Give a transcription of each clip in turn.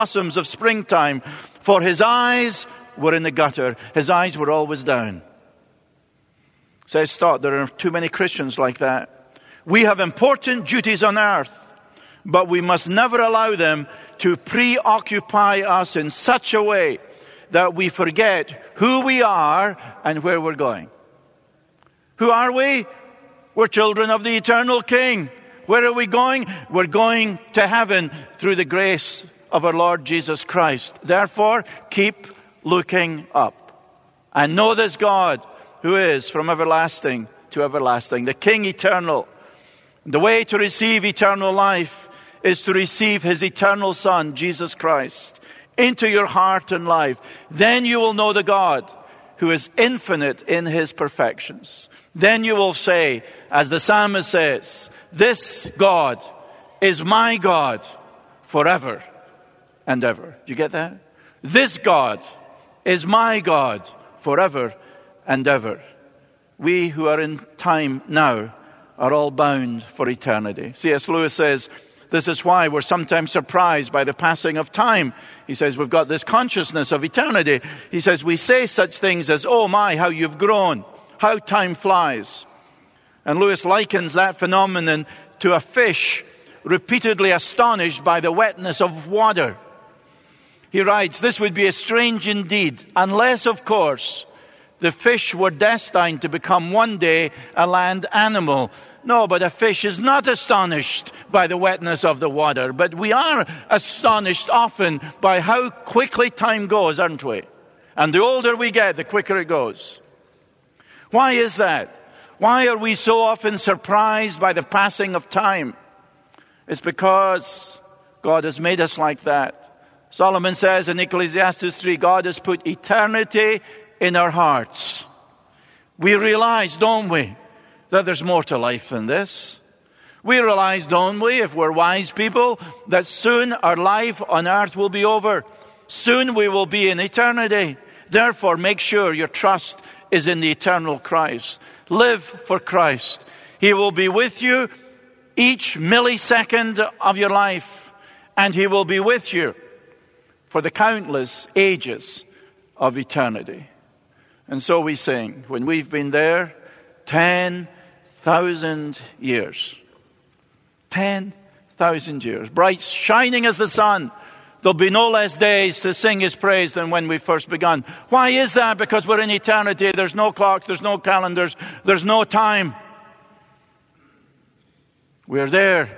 blossoms of springtime, for his eyes were in the gutter. His eyes were always down. Says Stott, there are too many Christians like that. We have important duties on earth, but we must never allow them to preoccupy us in such a way that we forget who we are and where we're going. Who are we? We're children of the eternal King. Where are we going? We're going to heaven through the grace of our Lord Jesus Christ. Therefore, keep looking up and know this God who is from everlasting to everlasting, the King eternal. The way to receive eternal life is to receive his eternal Son, Jesus Christ, into your heart and life. Then you will know the God who is infinite in his perfections. Then you will say, as the psalmist says, this God is my God forever and ever. Do you get that? This God is my God forever and ever. We who are in time now are all bound for eternity. C.S. Lewis says, this is why we're sometimes surprised by the passing of time. He says, we've got this consciousness of eternity. He says, we say such things as, oh my, how you've grown, how time flies. And Lewis likens that phenomenon to a fish repeatedly astonished by the wetness of water. He writes, this would be a strange indeed, unless, of course, the fish were destined to become one day a land animal. No, but a fish is not astonished by the wetness of the water, but we are astonished often by how quickly time goes, aren't we? And the older we get, the quicker it goes. Why is that? Why are we so often surprised by the passing of time? It's because God has made us like that. Solomon says in Ecclesiastes 3, God has put eternity in our hearts. We realize, don't we, that there's more to life than this. We realize, don't we, if we're wise people, that soon our life on earth will be over. Soon we will be in eternity. Therefore, make sure your trust is in the eternal Christ. Live for Christ. He will be with you each millisecond of your life, and he will be with you for the countless ages of eternity. And so we sing, when we've been there 10,000 years. 10,000 years. Bright, shining as the sun. There'll be no less days to sing his praise than when we first begun. Why is that? Because we're in eternity. There's no clocks, there's no calendars, there's no time. We're there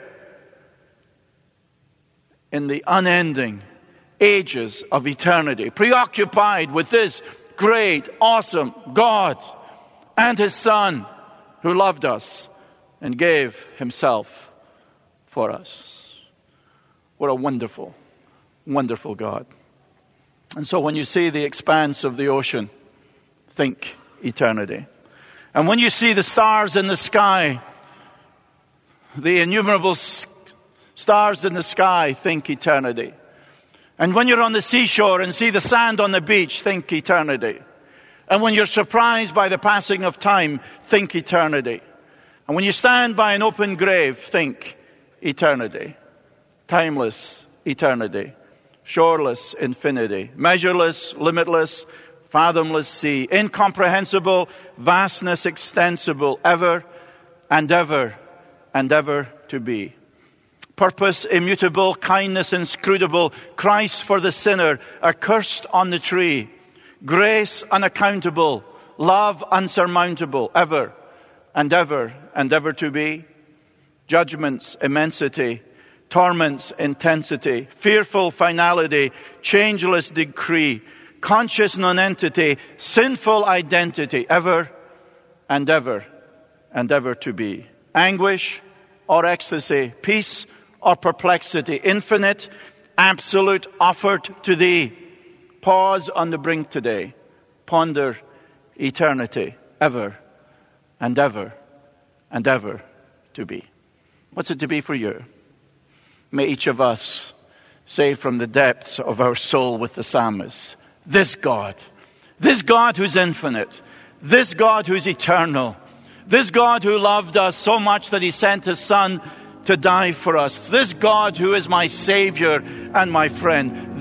in the unending ages of eternity, preoccupied with this great, awesome God and his Son who loved us and gave himself for us. What a wonderful, wonderful God. And so when you see the expanse of the ocean, think eternity. And when you see the stars in the sky, the innumerable stars in the sky, think eternity. And when you're on the seashore and see the sand on the beach, think eternity. And when you're surprised by the passing of time, think eternity. And when you stand by an open grave, think eternity. Timeless eternity. Shoreless infinity. Measureless, limitless, fathomless sea. Incomprehensible, vastness extensible, ever and ever and ever to be. Purpose immutable, kindness inscrutable, Christ for the sinner, accursed on the tree. Grace unaccountable, love unsurmountable, ever and ever and ever to be. Judgments, immensity, torments, intensity, fearful finality, changeless decree, conscious nonentity, sinful identity, ever and ever and ever to be. Anguish or ecstasy, peace or perplexity, infinite, absolute, offered to thee. Pause on the brink today. Ponder eternity, ever and ever and ever to be. What's it to be for you? May each of us say from the depths of our soul with the psalmist, this God who's infinite, this God who's eternal, this God who loved us so much that he sent his Son to die for us. This God who is my Savior and my friend.